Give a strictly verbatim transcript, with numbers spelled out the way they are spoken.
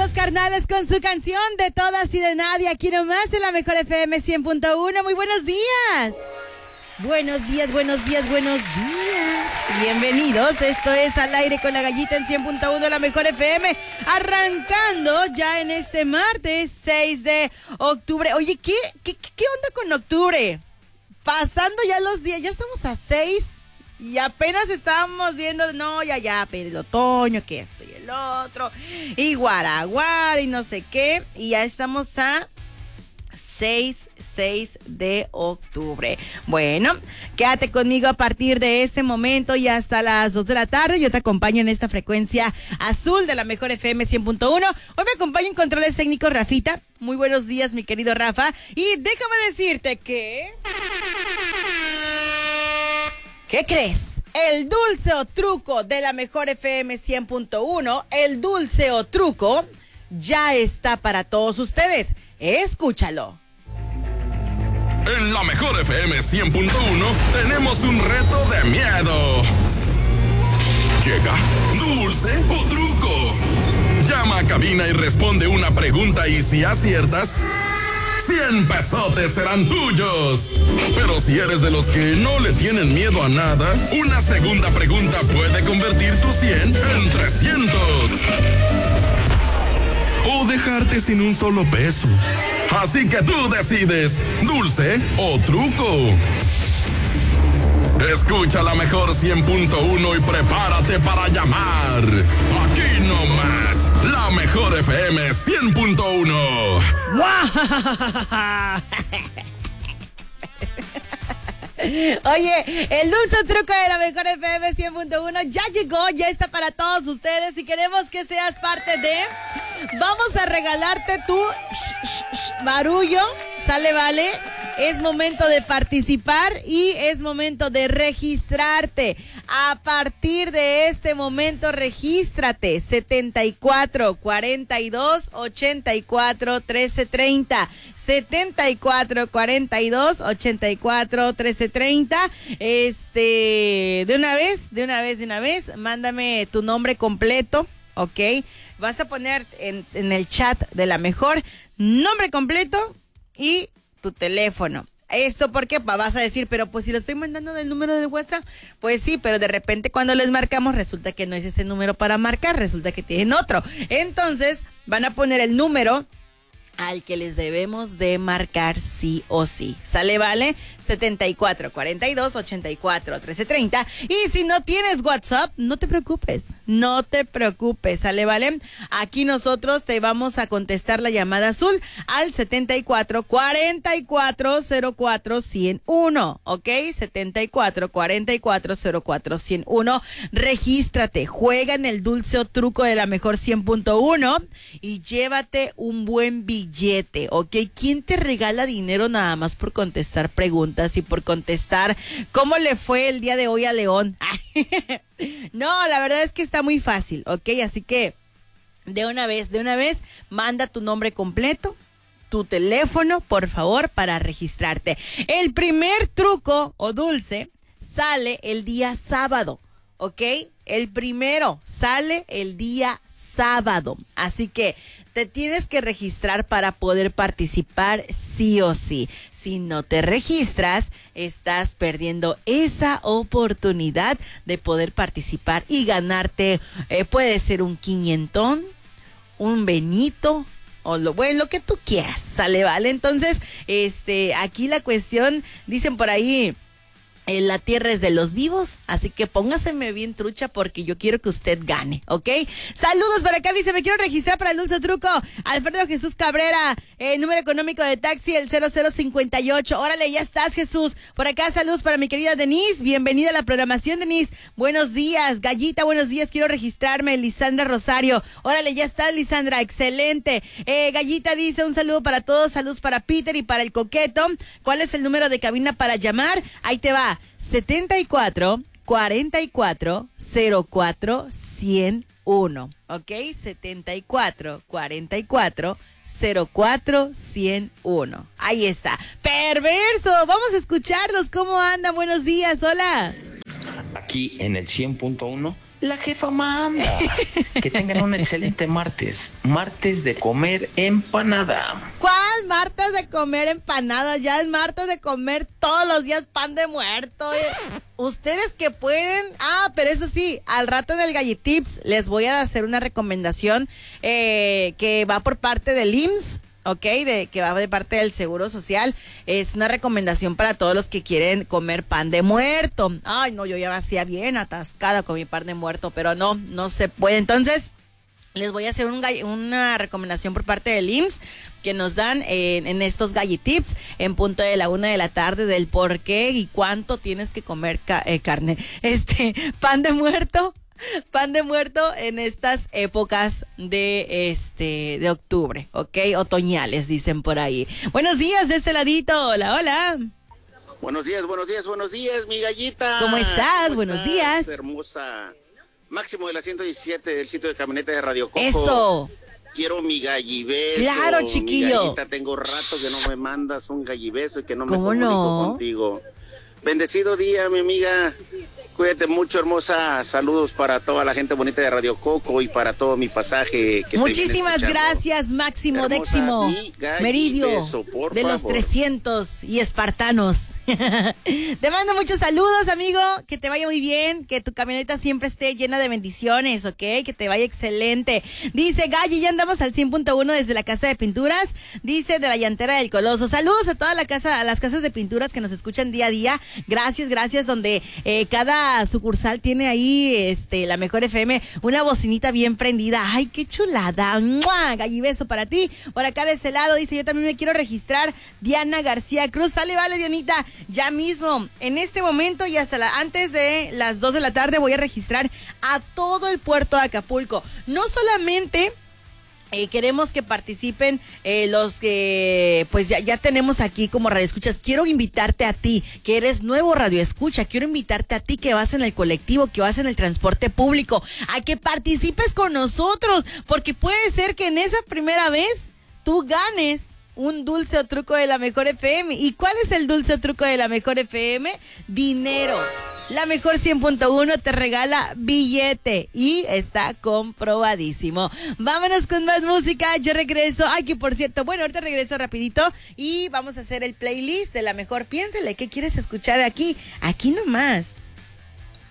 Los Carnales con su canción de todas y de nadie, aquí nomás en la mejor F M cien punto uno. Muy buenos días. Buenos días, buenos días, buenos días. Bienvenidos, esto es Al Aire con la Gallita en cien punto uno, la mejor F M. Arrancando ya en este martes seis de octubre. Oye, ¿qué, qué, qué onda con octubre? Pasando ya los días, ya estamos a seis. Y apenas estábamos viendo, no, ya, ya, pero el otoño, que esto y el otro, y guaraguara y no sé qué, y ya estamos a seis de octubre. Bueno, quédate conmigo a partir de este momento y hasta las dos de la tarde. Yo te acompaño en esta frecuencia azul de la mejor F M cien punto uno. Hoy me acompaña en controles técnicos Rafita. Muy buenos días, mi querido Rafa. Y déjame decirte que... ¿Qué crees? El dulce o truco de la mejor F M cien punto uno, el dulce o truco, ya está para todos ustedes. Escúchalo. En la mejor F M cien punto uno tenemos un reto de miedo. Llega dulce o truco. Llama a cabina y responde una pregunta y si aciertas, cien pesotes serán tuyos. Pero si eres de los que no le tienen miedo a nada, una segunda pregunta puede convertir tu cien en trescientos. O dejarte sin un solo peso. Así que tú decides, dulce o truco. Escucha la mejor cien punto uno y prepárate para llamar. Aquí nomás, la mejor F M cien punto uno. Oye, el dulce truco de la mejor F M cien punto uno ya llegó, ya está para todos ustedes y queremos que seas parte de... Vamos a regalarte tu barullo, ¿sale, vale? Es momento de participar y es momento de registrarte. A partir de este momento, regístrate. setenta y cuatro, cuarenta y dos, ochenta y cuatro, trece, treinta. setenta y cuatro, cuarenta y dos, ochenta y cuatro, trece, treinta. Este, de una vez, de una vez, de una vez, mándame tu nombre completo. Ok, vas a poner en, en el chat de la mejor nombre completo y tu teléfono. Esto porque vas a decir, pero pues si lo estoy mandando del número de WhatsApp, pues sí, pero de repente cuando les marcamos resulta que no es ese número para marcar, resulta que tienen otro. Entonces van a poner el número al que les debemos de marcar sí o sí. ¿Sale, vale? setenta y cuatro, cuarenta y dos, ochenta y cuatro, trece, treinta. Y si no tienes WhatsApp, no te preocupes. No te preocupes. ¿Sale, vale? Aquí nosotros te vamos a contestar la llamada azul al setenta y cuatro, cuarenta y cuatro, cero cuatro, ciento uno. ¿Ok? setenta y cuatro, cuarenta y cuatro, cero cuatro, ciento uno. Regístrate. Juega en el dulce o truco de la mejor cien punto uno y llévate un buen billete, ¿ok? ¿Quién te regala dinero nada más por contestar preguntas y por contestar cómo le fue el día de hoy a León? No, la verdad es que está muy fácil, ¿ok? Así que de una vez, de una vez, manda tu nombre completo, tu teléfono, por favor, para registrarte. El primer truco o dulce sale el día sábado, ¿ok? El primero sale el día sábado. Así que te tienes que registrar para poder participar sí o sí. Si no te registras, estás perdiendo esa oportunidad de poder participar y ganarte, eh, puede ser un quinientón, un benito, o lo bueno, lo que tú quieras, ¿sale, vale? Entonces, este, aquí la cuestión, dicen por ahí, Eh, la tierra es de los vivos, así que póngaseme bien trucha porque yo quiero que usted gane, ¿ok? Saludos para acá, dice, me quiero registrar para el dulce truco. Alfredo Jesús Cabrera, eh, número económico de taxi, el cero cero cincuenta y ocho. Órale, ya estás, Jesús. Por acá, saludos para mi querida Denise, bienvenida a la programación, Denise. Buenos días, Gallita, buenos días, quiero registrarme. Lisandra Rosario, órale, ya estás, Lisandra, excelente. Eh, Gallita dice, un saludo para todos, saludos para Peter y para el Coqueto. ¿Cuál es el número de cabina para llamar? Ahí te va. setenta y cuatro, cuarenta y cuatro, cero cuatro, ciento uno, ¿ok? setenta y cuatro, cuarenta y cuatro, cero cuatro, ciento uno. Ahí está. Perverso. Vamos a escucharlos. ¿Cómo andan? Buenos días. Hola. Aquí en el cien punto uno La jefa manda. Que tengan un excelente martes. Martes de comer empanada. ¿Cuál martes de comer empanadas? Ya es martes de comer todos los días pan de muerto. Eh. Ustedes que pueden... Ah, pero eso sí, al rato en el Galletips les voy a hacer una recomendación eh, que va por parte del I M S S. Ok, de, que va de parte del Seguro Social. Es una recomendación para todos los que quieren comer pan de muerto. Ay, no, yo ya me hacía bien atascada con mi pan de muerto, pero no, no se puede. Entonces, les voy a hacer un, una recomendación por parte del I M S S que nos dan en, en estos Galletips en punto de la una de la tarde del por qué y cuánto tienes que comer ca- eh, carne. Este, pan de muerto. Pan de muerto en estas épocas de este de octubre, ¿ok? Otoñales, dicen por ahí. Buenos días de este ladito. Hola, hola. Buenos días, buenos días, buenos días, mi gallita. ¿Cómo estás? ¿Cómo buenos estás, días. Hermosa. Máximo de la ciento diecisiete del sitio de camioneta de Radio Coco. Eso. Quiero mi gallibeso. Claro, chiquillo. Mi gallita, tengo rato que no me mandas un gallibeso y que no me ¿Cómo comunico no? contigo. Bendecido día, mi amiga. Cuídate mucho, hermosa. Saludos para toda la gente bonita de Radio Coco y para todo mi pasaje. Que Muchísimas te gracias, Máximo hermosa, Décimo mi Meridio gallibeso, por de los favor. trescientos y espartanos. Te mando muchos saludos, amigo. Que te vaya muy bien. Que tu camioneta siempre esté llena de bendiciones, ¿ok? Que te vaya excelente. Dice Galli, ya andamos al cien punto uno desde la Casa de Pinturas. Dice de la Llantera del Coloso. Saludos a toda la casa, a las casas de pinturas que nos escuchan día a día. Gracias, gracias. Donde eh, cada sucursal tiene ahí este la mejor F M, una bocinita bien prendida. Ay, qué chulada. ¡Mua! Gallibeso para ti. Por acá de ese lado dice, yo también me quiero registrar. Diana García Cruz. Sale, vale, Dianita. Ya mismo, en este momento y hasta la, antes de las dos de la tarde voy a registrar a todo el puerto de Acapulco. No solamente... Eh, queremos que participen eh, los que pues ya, ya tenemos aquí como Radio Escuchas. Quiero invitarte a ti, que eres nuevo Radio Escucha. Quiero invitarte a ti que vas en el colectivo, que vas en el transporte público, a que participes con nosotros, porque puede ser que en esa primera vez tú ganes un dulce o truco de la mejor F M. ¿Y cuál es el dulce o truco de la mejor F M? Dinero. La mejor cien punto uno te regala billete y está comprobadísimo. Vámonos con más música. Yo regreso. Ay, que por cierto, bueno, ahorita regreso rapidito y vamos a hacer el playlist de la mejor. Piénsele, ¿qué quieres escuchar aquí? Aquí nomás.